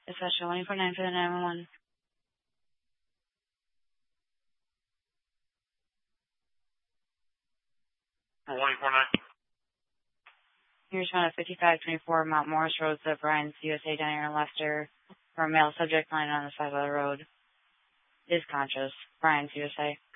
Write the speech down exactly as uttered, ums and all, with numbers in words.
Dispatcher one four nine for the nine one one. one four nine. You respond to fifty-five twenty-four Mount Morris Road, the Brian's U S A down here in Leicester, for a male subject lying on the side of the road. Is conscious. Brian's U S A.